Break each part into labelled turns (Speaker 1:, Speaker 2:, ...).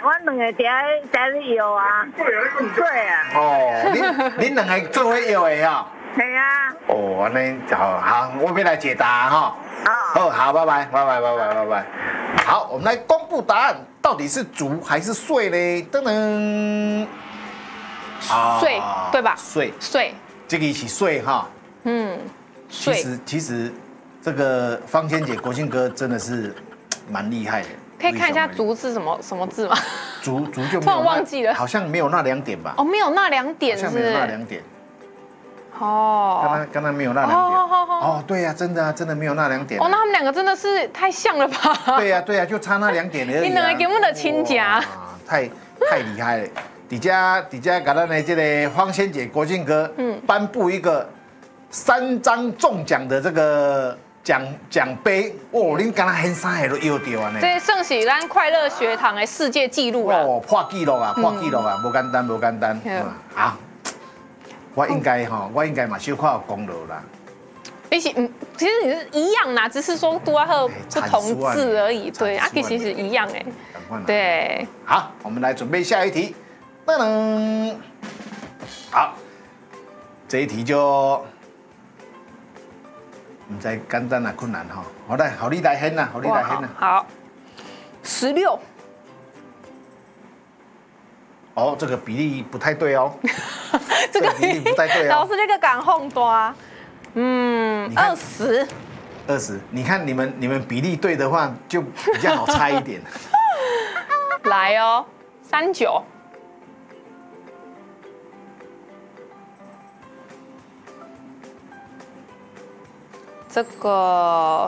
Speaker 1: 我两个在摇啊，对啊。
Speaker 2: 哦，恁两个做伙摇的哈。
Speaker 1: 系啊。
Speaker 2: 哦，安尼好，我要来解答哈。好，拜拜。好，我们来公布答案，到底是足还是岁呢？噔噔。
Speaker 3: 岁对吧？
Speaker 2: 岁，这个是岁哈。其实这个方千姐、国庆哥真的是蛮厉害的。
Speaker 3: 可以看一下足是什么字吗？
Speaker 2: 足就
Speaker 3: 突然忘记了，
Speaker 2: 好像没有那2点吧？
Speaker 3: 哦，没有那2点，
Speaker 2: 好像没有那2点。
Speaker 3: 哦，
Speaker 2: 刚刚没有那2点。哦，对呀，真的没有那2点。
Speaker 3: 哦，那他们2个真的是太像了吧？
Speaker 2: 对呀，就差那2点而已。
Speaker 3: 你两个根本的亲家，
Speaker 2: 太厉害了。底下给咱的这个方仙姐、国庆哥，颁布一个3张中奖的这个奖杯哦，恁刚才很3个都摇到啊呢。
Speaker 3: 这算是咱快乐学堂的世界纪录啦。
Speaker 2: 哦，破纪录啊，不简单。好，我应该嘛小可有功劳啦。
Speaker 3: 其实你是一样啦，只是说多和不同字而已。对，其实是一样哎。对。
Speaker 2: 好，我们来准备下一题。噔噔，好，这一题就唔知简单啊困难哈。好来，好你来选啦，
Speaker 3: 好，16。
Speaker 2: 哦，这个比例不太对哦。
Speaker 3: 这个
Speaker 2: 比例不太对哦。
Speaker 3: 老师这个敢哄多啊。20。
Speaker 2: 你看你们比例对的话，就比较好猜一点。
Speaker 3: 来哦，39。这个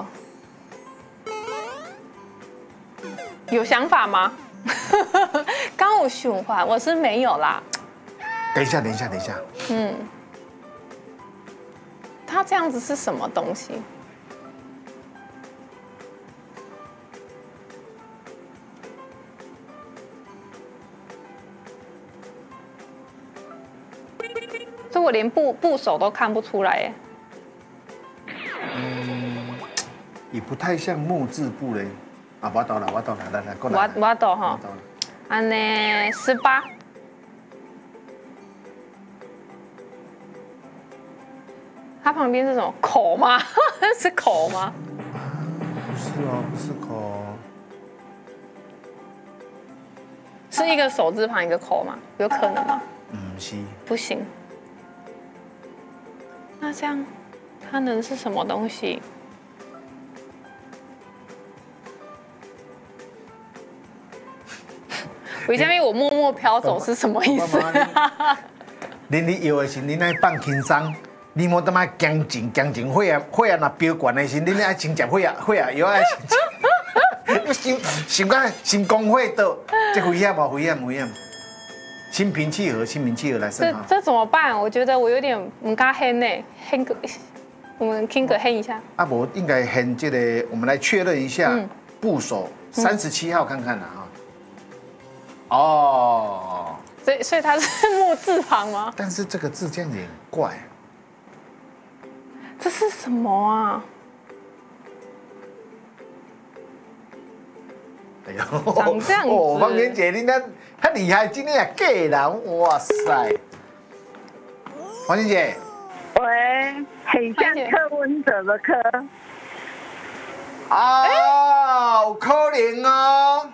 Speaker 3: 有想法吗？刚有循环，我是没有啦。
Speaker 2: 等一下。
Speaker 3: 它这样子是什么东西？这我连部首都看不出来耶。
Speaker 2: 也不太像木质部嘞。啊，我到了，来，过来。
Speaker 3: 我到哈。安呢18。它旁边是什么口吗？是口吗？
Speaker 2: 不是哦，不是口哦。
Speaker 3: 是一个手字旁一个口吗？有可能吗？
Speaker 2: 是。
Speaker 3: 不行。那这样，它能是什么东西？为什么我默默飘走是什么意思？
Speaker 2: 你摇的是你爱放轻松，你莫他妈僵劲，血啊那飙悬的时，你爱先接血啊，又爱先想讲先讲血倒，这危险无？危险。心平气和来胜哈。
Speaker 3: 这怎么办？我觉得我有点唔敢喊呢，喊个，我们 King 哥喊一下。
Speaker 2: 啊，我应该喊这个，我们来确认一下部首37号看看啦哈。哦，
Speaker 3: 所以它是木字旁吗？
Speaker 2: 但是这个字这样子很怪。
Speaker 3: 这是什么啊？
Speaker 2: 哎呦，
Speaker 3: 长这样子
Speaker 2: 哦，方圆姐，你那很厉害，今天也给人，哇塞！方圆姐，
Speaker 1: 喂，很像柯文哲的柯。
Speaker 2: 啊，有可能哦。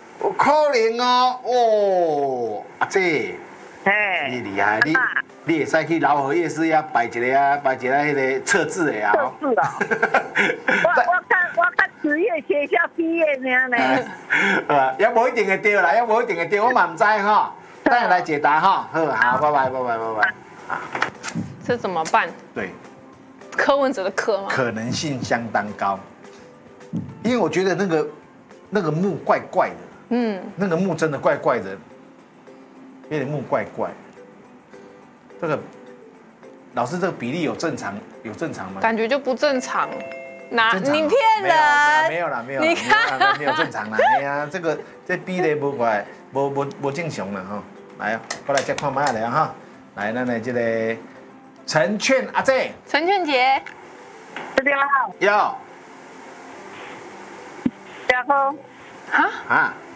Speaker 2: 哦，阿姐，你厉害，你会使去老河夜市呀摆一个迄个测字的啊。
Speaker 1: 测字啊！我看职业学校毕业呢。
Speaker 2: 也无一定会对啦，我嘛唔知哈。等下来解答哈。好，拜拜。
Speaker 3: 这怎么办？
Speaker 2: 对，
Speaker 3: 柯文哲的柯吗？
Speaker 2: 可能性相当高，因为我觉得那个木怪怪的。那个木真的怪怪的，有点木怪怪。这个老师，这个比例有正常吗？
Speaker 3: 感觉就不正常。你骗
Speaker 2: 人？没有啦，
Speaker 3: 你看
Speaker 2: 没有正常啦。哎呀，这比例不怪，不正常了哈。来啊，过来再看麦来哈。来，咱来这个陈劝阿姐，
Speaker 3: 陈劝姐
Speaker 1: 16号。
Speaker 2: 要。
Speaker 1: 2号。
Speaker 3: 啊？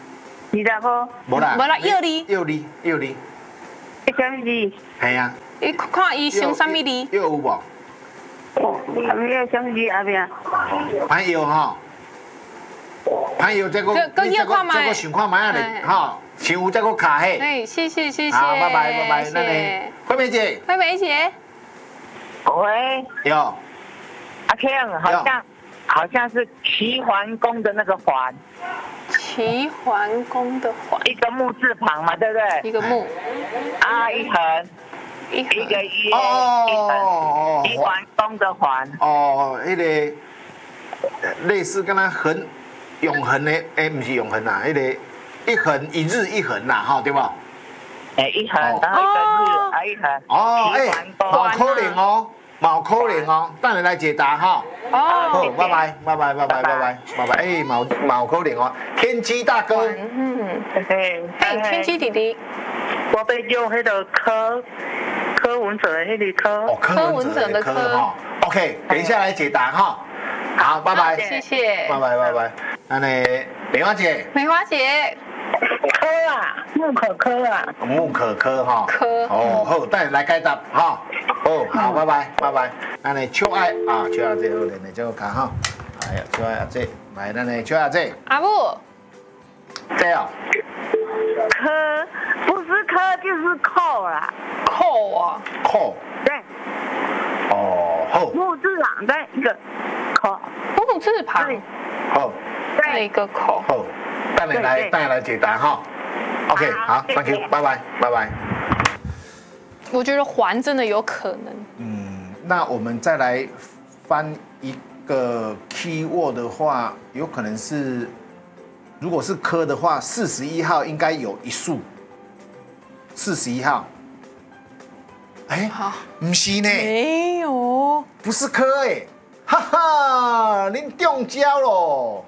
Speaker 1: 20块，
Speaker 2: 无啦，
Speaker 3: 无啦幼哩
Speaker 2: 幼哩，
Speaker 1: 什么字？
Speaker 2: 系啊，
Speaker 3: 你看伊生啥物哩？
Speaker 2: 幼有无？
Speaker 1: 后面什么字后面？
Speaker 2: 歹幼吼，歹幼再个，再个想看卖啊咧，吼，想有再个卡嘿。
Speaker 3: 哎，谢谢。
Speaker 2: 好，拜拜，那你惠美姐，
Speaker 3: 惠美姐，
Speaker 1: 喂，
Speaker 2: 有，
Speaker 1: 阿 Ken 好像是齐桓公的那个桓，
Speaker 3: 齐桓公的桓，
Speaker 1: 一个木字旁嘛，对不对？
Speaker 3: 一个木，
Speaker 1: 啊，一横，一个一，一横，齐桓公的桓。
Speaker 2: 哦，迄个类似跟他恒永恒的，不是永恒啦，迄个一横一日一横啦，哈，对吧？
Speaker 1: 一横，然后一个日，啊一横。
Speaker 2: 哦，
Speaker 1: 齐桓公。
Speaker 2: 冇可能哦，冇可能哦，等你来解答哈。好，拜拜，哎，冇可能哦，天机大哥。
Speaker 1: 嘿，
Speaker 3: 天机弟弟，
Speaker 1: 我要用迄个柯文哲的迄个柯。
Speaker 2: 哦，柯文哲的柯哈。OK， 等一下来解答哈。好，拜拜，
Speaker 3: 谢谢，
Speaker 2: 拜拜。那呢，梅花姐。
Speaker 3: 梅花姐。
Speaker 1: 柯啊，木可柯啊，
Speaker 2: 木可柯哈，
Speaker 3: 柯
Speaker 2: 哦好，等下来解答哈，哦好，拜拜，咱的秋爱啊，秋爱姐好连的这个卡哈，哎呀，秋爱阿姐，来咱的秋爱姐，
Speaker 3: 阿母，
Speaker 2: 这哦，
Speaker 1: 柯不是柯就是扣啦，
Speaker 3: 扣啊，
Speaker 2: 扣，
Speaker 1: 对，
Speaker 2: 哦好，
Speaker 1: 木字旁在一个扣，
Speaker 3: 木字旁，
Speaker 2: 好，
Speaker 3: 再一个口，
Speaker 2: 好，等下来解答哈。OK， 好 ，Thank you， 拜拜。
Speaker 3: 我觉得环真的有可能。
Speaker 2: 那我们再来翻一个 keyword 的话，有可能是，如果是科的话，41号应该有一束。41号，哎，
Speaker 3: 好，
Speaker 2: 不是呢，
Speaker 3: 没有，
Speaker 2: 不是科哎，哈哈，您中招喽。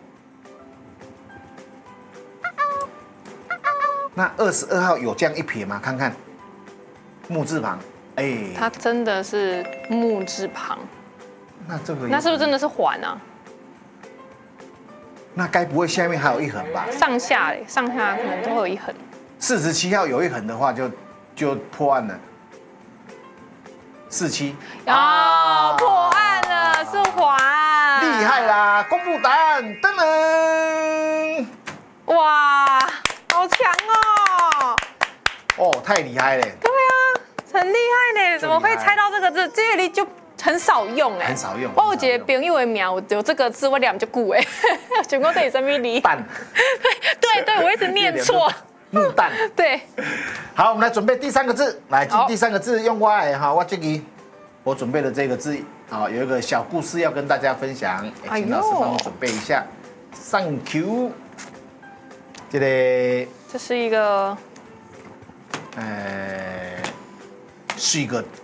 Speaker 2: 那22号有这样一撇吗？看看，木字旁，哎，
Speaker 3: 它真的是木字旁，
Speaker 2: 那这个
Speaker 3: 那是不是真的是环啊？
Speaker 2: 那该不会下面还有一横吧？
Speaker 3: 上下可能都会有一横。
Speaker 2: 47号有一横的话就破案了。47
Speaker 3: 啊，破案了，是环，
Speaker 2: 厉害啦！公布答案，噔噔，
Speaker 3: 哇，好强哦！
Speaker 2: 哦，太厉害了。
Speaker 3: 对啊，很厉害呢，怎么会猜到这个字？这里就很少用哎，
Speaker 2: 很少用。
Speaker 3: 我有一个朋友的名有这个字，我念就久哎，想讲这是什么字？
Speaker 2: 蛋。
Speaker 3: 对，我一直念错。
Speaker 2: 木蛋。对。好，我们来准备第3个字。来，第3个字用我的哈，我这个我准备的这个字啊，有一个小故事要跟大家分享，请老师帮我准备一下。Thank you。这
Speaker 3: 是一个，
Speaker 2: 是一个，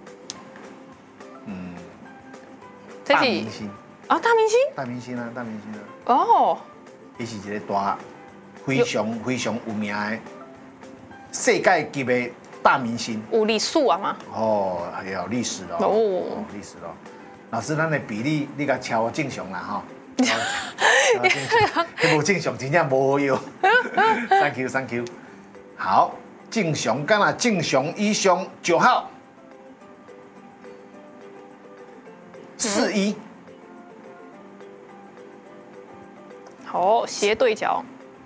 Speaker 2: 大明星
Speaker 3: 啊，大明星，
Speaker 2: 大明星啊，
Speaker 3: 哦，
Speaker 2: 伊是一个大，非常有名的世界级的大明星。
Speaker 3: 有历史啊嘛？
Speaker 2: 哦，也有历史哦。哦，历史哦。老师，咱的比例你甲超我正常啦哈。迄无正常真正无好用。Thank you。好，正常敢若正常以上9号。41。
Speaker 3: 好，斜对角。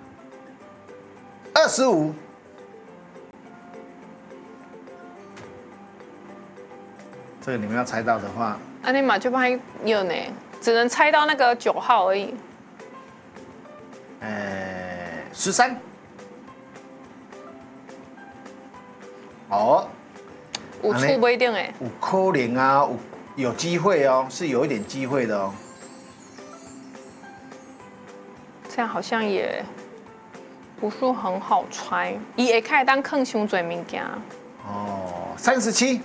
Speaker 2: 25。这个你们要猜到的话，
Speaker 3: 安尼嘛就歹有呢，只能猜到那个9号而已。
Speaker 2: 13。哦，
Speaker 3: 有出不一定哎，
Speaker 2: 有可能啊，有机会哦，是有一点机会的哦。
Speaker 3: 这样好像也不是很好猜，伊会开当坑伤侪物件。
Speaker 2: 哦，37。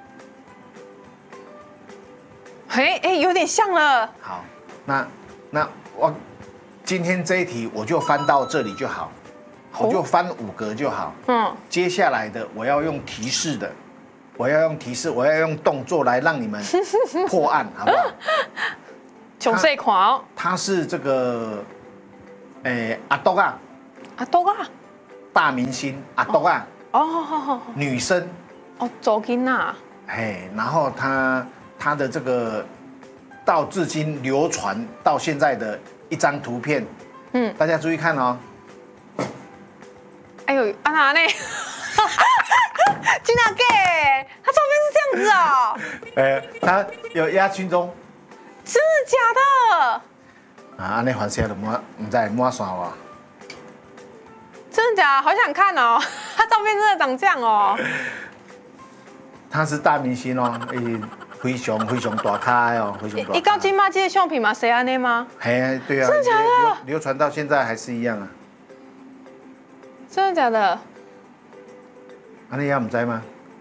Speaker 3: 哎，有点像了。
Speaker 2: 好，那我今天这一题我就翻到这里就好，我就翻5格就好。接下来的我要用提示的，我要用动作来让你们破案，好不好？
Speaker 3: 从这看哦，
Speaker 2: 他是这个，阿东啊，
Speaker 3: 阿多啊，
Speaker 2: 大明星阿豆啊，
Speaker 3: 哦，
Speaker 2: 女生，
Speaker 3: 哦，周金娜，
Speaker 2: 嘿，然后她的这个到至今流传到现在的一张图片，大家注意看哦。
Speaker 3: 哎呦，阿娜呢？金娜给，他照片是这样子哦，
Speaker 2: 她有压群中
Speaker 3: 真的假的？
Speaker 2: 啊，安尼反射就唔知抹线哇。
Speaker 3: 真的假的？好想看哦，他照片真的长这样哦。
Speaker 2: 她是大明星哦，非常大咖哦，非常大咖。
Speaker 3: 一到金马这些相片嘛，谁安尼吗？
Speaker 2: 嘿，对啊，
Speaker 3: 真的假的
Speaker 2: 流传到现在还是一样啊。
Speaker 3: 真的假的？
Speaker 2: 安尼也唔知吗？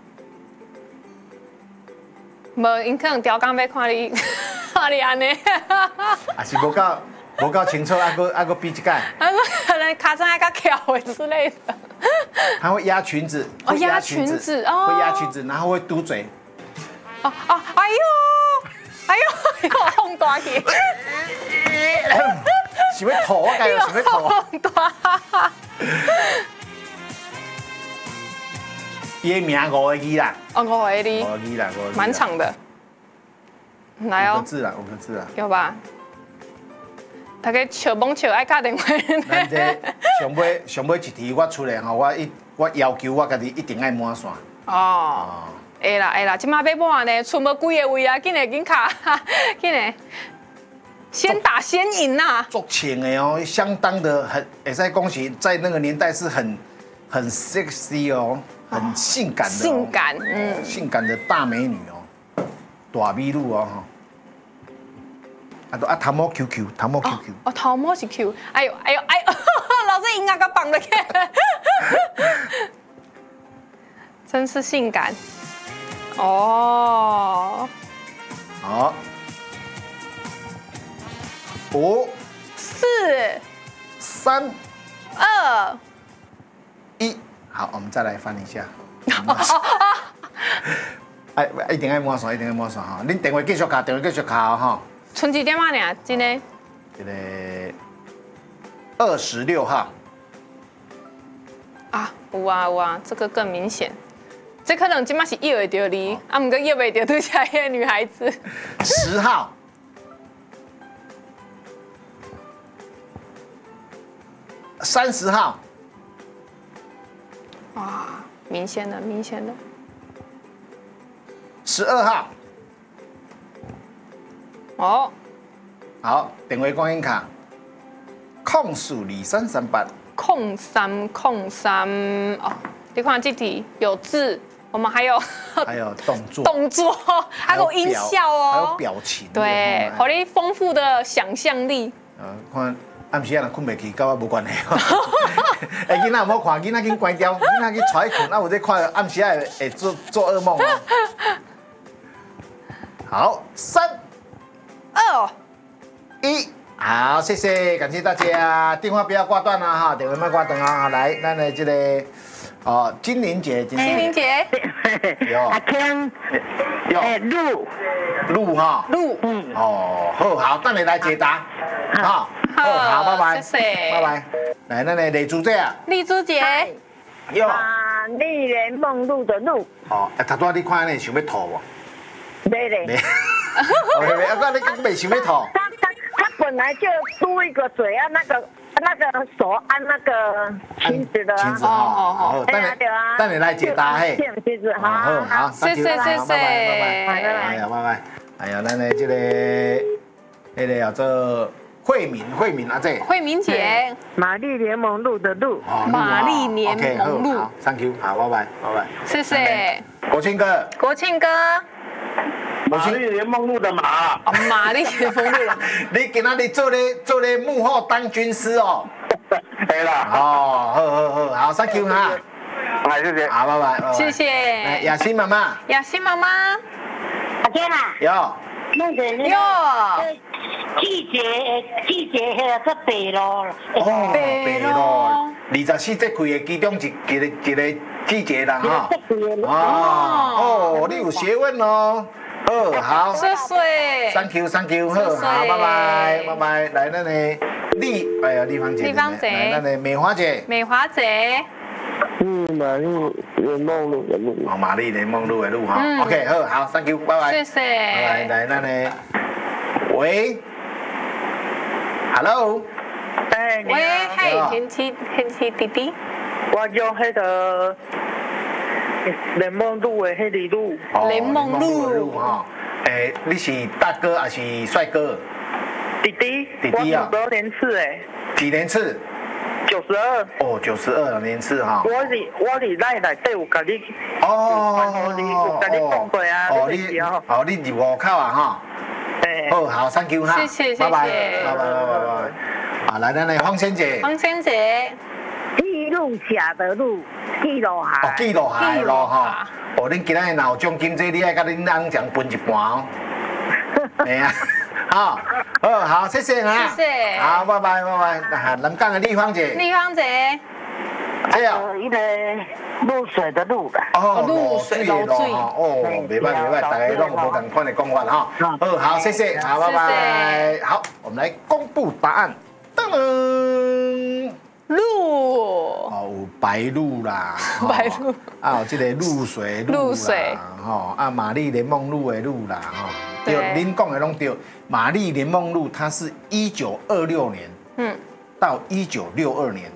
Speaker 3: 无，因可能雕工要看你，看你安尼。
Speaker 2: 啊是无够清楚，还个比一届。
Speaker 3: 他说可能卡上还较翘的之类的。
Speaker 2: 他会压裙子，
Speaker 3: 哦压裙子哦
Speaker 2: 会压裙子，然后会嘟嘴。
Speaker 3: 哦哦，哎呦，哎呦，碰大去。
Speaker 2: 想要吐，我感觉想要吐。
Speaker 3: 碰大。
Speaker 2: 伊的名5个字啦，
Speaker 3: 哦，我回你
Speaker 2: 5个字啦，5个字。
Speaker 3: 蛮长的。来哦，
Speaker 2: 5个字啦，5个字啦。
Speaker 3: 有吧？大家笑懵笑爱打电话。
Speaker 2: 咱这上尾一题我出来吼，我要求我家己一定爱满线。
Speaker 3: 哦，会啦，即马要满呢，剩无几个位啊，紧卡，紧的，先打先赢呐。
Speaker 2: 足穿的哦，相当的会使讲是在那个年代是很 sexy 哦，很性感的、哦。
Speaker 3: 性感，
Speaker 2: 性感的大美女哦，大美女哦哈。头毛 QQ， 头毛 QQ。
Speaker 3: 哦，头毛是 Q， 哎呦，老师音乐给绑了去，真是性感。哦，
Speaker 2: 好，5、
Speaker 3: 4、
Speaker 2: 3、
Speaker 3: 2。
Speaker 2: 1，好，我们再来翻一下。哎，一定要满线，一定要满线哈！恁电话继续卡，电话继续卡哦哈。
Speaker 3: 剩几点啊？呢？今天
Speaker 2: 这个26号
Speaker 3: 啊，有啊，这个更明显。这可能今麦是约会到你，啊，唔过约袂到对下一个女孩子。
Speaker 2: 10号30号，
Speaker 3: 哇，明显的
Speaker 2: 12号。
Speaker 3: 哦，
Speaker 2: 好，电话观音卡，042338。
Speaker 3: 控3哦，你看这题有字，我们还有动作，还有音效哦，
Speaker 2: 还有表情，
Speaker 3: 对，好你丰富的想象力。
Speaker 2: 看暗时啊，若困袂去，跟我无关系。哎，囡仔唔好看，囡仔紧关掉，囡仔去带困，有这看暗时啊会做噩梦哦。好，3、
Speaker 3: 2、
Speaker 2: 1，好，谢谢，感谢大家，电话不要挂断了哈，电话莫挂断啊。来，咱的这个金玲姐，有
Speaker 1: 阿天，
Speaker 2: 路哈，好，等你来解答，好，拜拜，
Speaker 3: 谢谢，
Speaker 2: 拜拜。来，咱的李珠姐啊，
Speaker 3: 丽珠姐，
Speaker 2: 有，
Speaker 1: 丽人梦露的露，
Speaker 2: 头拄你看呢，想要吐无？
Speaker 1: 对嘞。
Speaker 2: 我你袂想要吐。
Speaker 1: 他本来就嘟一个嘴啊，那个手按那个裙子的啊。
Speaker 2: 好，等你来解答嘿。
Speaker 1: 裙子，好，
Speaker 3: 谢谢，
Speaker 2: 拜拜。哎呀，咱的这个叫做慧敏啊，这
Speaker 3: 慧敏姐，
Speaker 1: 玛丽莲梦露的露，
Speaker 3: 玛丽莲梦露
Speaker 2: 好 ，Thank you， 好，拜拜，
Speaker 3: 谢谢。
Speaker 2: 国庆哥，
Speaker 4: 玛丽莲梦露的马，
Speaker 3: 玛丽莲梦露，
Speaker 2: 你今仔日做咧幕后当军师哦。
Speaker 4: 对啦。
Speaker 2: 好 ，Thank you 哈。
Speaker 4: 好，谢谢。
Speaker 2: 好，拜拜。
Speaker 3: 谢谢。
Speaker 2: 雅欣妈妈。
Speaker 1: 阿天啊，
Speaker 2: 有。
Speaker 1: 那个季节那个白咯。
Speaker 2: 白咯。24节开的其中一个季节啦哈。你有学问哦。好，
Speaker 3: 谢谢。
Speaker 2: Thank you， 好，拜拜，来，咱的丽芳姐，
Speaker 3: 丽芳姐
Speaker 2: 来，那美华姐，
Speaker 3: 美华姐，
Speaker 4: 玛丽莲梦路的路。
Speaker 2: 哦，玛丽莲梦路的路哈。OK， 好，Thank you， 拜拜。
Speaker 3: 谢谢。
Speaker 2: 来，那呢？喂 ，Hello，
Speaker 1: 哎，
Speaker 3: 喂，嘿，天气弟弟，
Speaker 1: 我叫迄个联梦路的迄里路。
Speaker 3: 联梦路
Speaker 2: 哈。你是大哥还是帅哥？
Speaker 1: 弟弟，
Speaker 2: 弟弟啊
Speaker 1: 我92年次诶
Speaker 2: 几年次
Speaker 1: ，92。
Speaker 2: 哦，92年次哈。
Speaker 1: 我是内底有甲你
Speaker 2: 哦，
Speaker 1: 有甲你讲过啊，
Speaker 2: 你入户口啊哈。好，Thank you 哈。
Speaker 3: 谢谢，
Speaker 2: 拜拜。啊，来，咱来芳仙姐。
Speaker 3: 芳仙姐，
Speaker 1: 记录下的路，记录下。
Speaker 2: 哦，记录下来咯哈。哦，恁今仔日有奖金，这你爱甲恁翁讲分一半哦。哎呀，好，好，谢谢啊。
Speaker 3: 谢谢。
Speaker 2: 好，拜拜。南港的丽芳姐。
Speaker 3: 丽芳姐，
Speaker 2: 哎呀，
Speaker 1: 一个露水的露啦。
Speaker 2: 哦，露水的露哈。哦，袂歹，大家拢有无同款的讲法哈。好，谢谢，好，拜拜。好，我们来公布答案。噔噔。
Speaker 3: 鹿
Speaker 2: 哦，有白鹭啦，
Speaker 3: 白鹭
Speaker 2: 啊，有这个露水啦，吼啊，玛丽莲梦露的露啦，吼，对，您讲的拢对。玛丽莲梦露它是1926年，到1962年，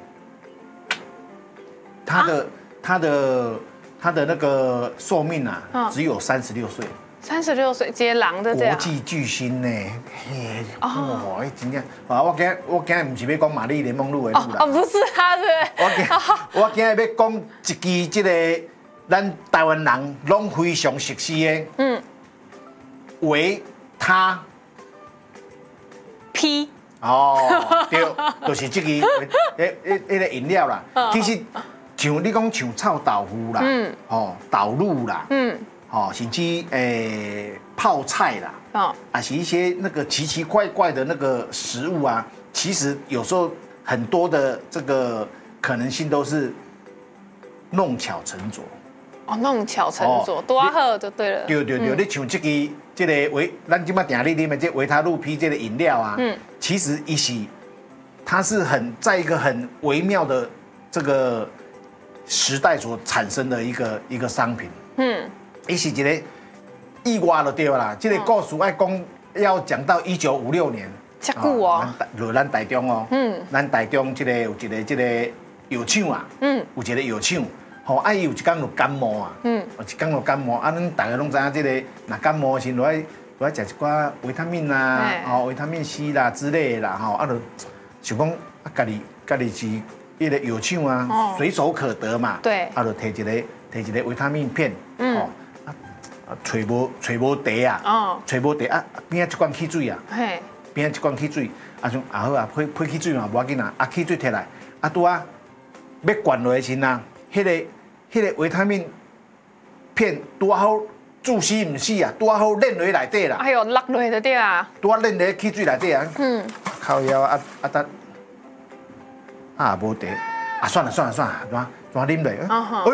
Speaker 2: 它的那个寿命啊，只有36岁。
Speaker 3: 36岁接狼的这样。
Speaker 2: 国际巨星呢，嘿，哦，真正，啊，我今日唔是要讲玛丽莲梦露的路啦，
Speaker 3: 不是他的。
Speaker 2: 我今日要讲一支这个咱台湾人拢非常熟悉的，维他
Speaker 3: P。
Speaker 2: 哦，对，就是这个个饮料啦。其实像你讲像臭豆腐啦，豆乳啦，甚至泡菜啦，啊，是一些那个奇奇怪怪的那个食物啊，其实有时候很多的这个可能性都是弄巧成拙。
Speaker 3: 哦，弄巧成拙，多喝就对了。
Speaker 2: 对，你像这个咱今麦定你啉的这维他露 P 这个饮料啊，其实它是在一个很微妙的这个时代所产生的一个商品。它是一个意外就对啦。这个故事要讲到1956年，
Speaker 3: 这久哦，
Speaker 2: 咱台中哦，咱台中有一个药厂啊，有一个药厂。伊有一天就感冒啊，有一天就感冒啊，咱大家拢知影这个，若感冒的时落来食一寡维他命啦，维他命 C 啦之类的啦，啊，就想讲啊，家己是迄个药厂啊，随手可得嘛，
Speaker 3: 对，
Speaker 2: 啊，就摕一个维他命片，找无茶啊，找无茶啊，边仔一罐汽水啊，边仔一罐汽水，啊像好啊，配汽水嘛，无要紧啊，汽水摕来，啊拄啊要灌落的时啊，迄个维他命片拄好注死唔死啊，拄好炼落内底啦。
Speaker 3: 哎呦，落落的对啊。
Speaker 2: 拄好炼落汽水内底啊。靠腰啊得无茶啊，算了，怎啉落？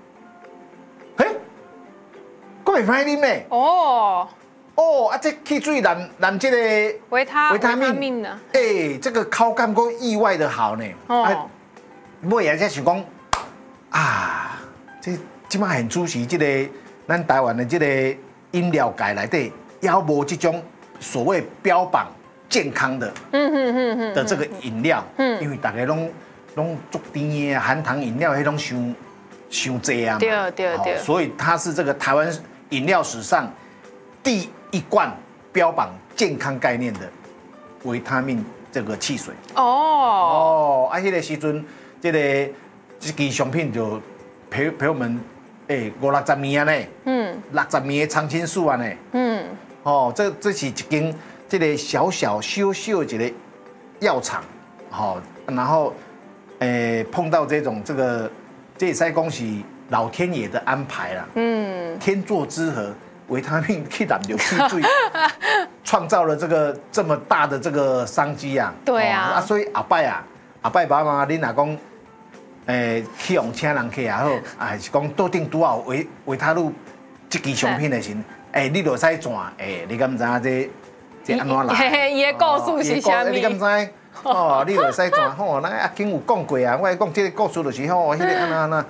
Speaker 2: 佫袂歹啉呢。啊，这汽水染这个
Speaker 3: 维他命呢？
Speaker 2: 这个口感佫意外的好呢。尾仔才想讲。啊，即摆很出席这个咱台湾的这个饮料界内底，也无这种所谓标榜健康的的这个饮料，因为大家拢足甜的含糖饮料，迄种伤济啊嘛，
Speaker 3: 对，
Speaker 2: 所以它是这个台湾饮料史上第一罐标榜健康概念的维他命这个汽水。迄个时阵，这支商品就陪我们50-60年呢，60年的长青树啊呢，这是一间这个小小一个药厂，然后碰到这也使讲是老天爷的安排啦，天作之合，维他命去染流汽水，创造了这么大的这个商机啊，
Speaker 3: 对啊，
Speaker 2: 所以后摆爸妈恁若讲。去用请人客也好，还是讲桌顶拄好维他露这支商品的时，你就使转，你敢知这安怎来？
Speaker 3: 伊的故事是啥物？
Speaker 2: 你敢知？ 哦，你就会使看吼，咱阿景有讲过啊，我讲这个故事就是吼，迄个安那，